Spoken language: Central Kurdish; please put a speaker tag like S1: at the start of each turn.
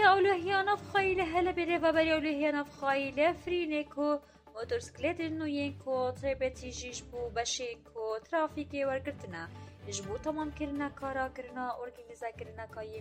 S1: ئەولۆهیانە بخۆی لە هەلە بێرێ بەبەری ئەولۆهیانە بخۆی لە فرینێک و مۆتۆرسکلێتن نوێن کۆ تایبەتیژیش بوو بەشێک و ترافیکی وەرگرتنە ji bo tamamkirina karakirinە ئۆرگانیزەکردنەکە